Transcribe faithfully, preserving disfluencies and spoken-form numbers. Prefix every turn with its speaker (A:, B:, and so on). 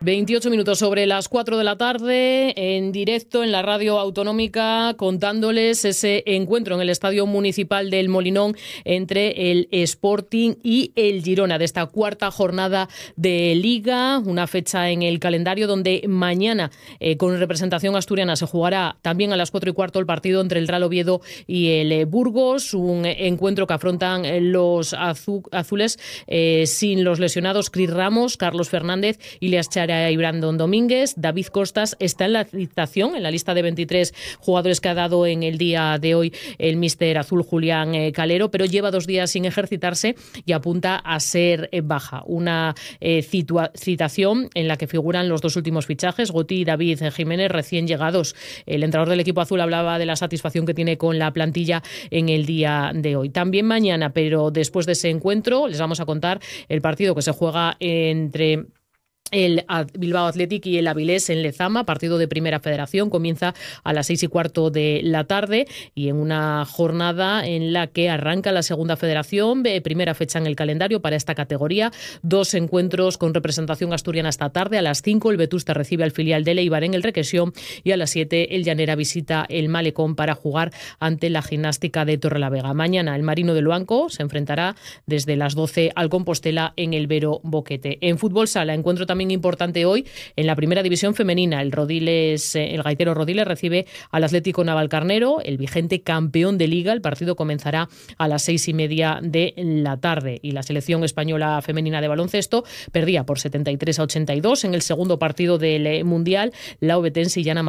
A: veintiocho minutos sobre las cuatro de la tarde, en directo en la radio autonómica, contándoles ese encuentro en el Estadio Municipal del Molinón entre el Sporting y el Girona, de esta cuarta jornada de Liga, una fecha en el calendario donde mañana, eh, con representación asturiana, se jugará también a las cuatro y cuarto el partido entre el Real Oviedo y el eh, Burgos, un eh, encuentro que afrontan eh, los azu- azules eh, sin los lesionados Cris Ramos, Carlos Fernández, Ilias Chara y Brandon Domínguez. David Costas está en la citación, en la lista de veintitrés jugadores que ha dado en el día de hoy el míster azul Julián eh, Calero, pero lleva dos días sin ejercitarse y apunta a ser eh, baja. Una eh, citua- citación en la que figuran los dos últimos fichajes, Goti y David Jiménez, recién llegados. El entrenador del equipo azul hablaba de la satisfacción que tiene con la plantilla en el día de hoy. También mañana, pero después de ese encuentro, les vamos a contar el partido que se juega entre el Bilbao Athletic y el Avilés en Lezama, partido de Primera Federación. Comienza a las seis y cuarto de la tarde y en una jornada en la que arranca la Segunda Federación, primera fecha en el calendario para esta categoría. Dos encuentros con representación asturiana esta tarde. A las cinco el Vetusta recibe al filial de Eibar en el Requesión y a las siete el Llanera visita el Malecón para jugar ante la Gimnástica de Torrelavega. Mañana el Marino del Luanco se enfrentará desde las doce al Compostela en el Vero Boquete. En fútbol sala, encuentro también importante hoy en la primera división femenina. El Rodiles, el Gaitero Rodiles recibe al Atlético Navalcarnero, el vigente campeón de Liga. El partido comenzará a las seis y media de la tarde. Y la selección española femenina de baloncesto perdía por setenta y tres a ochenta y dos en el segundo partido del Mundial. La obetense Illana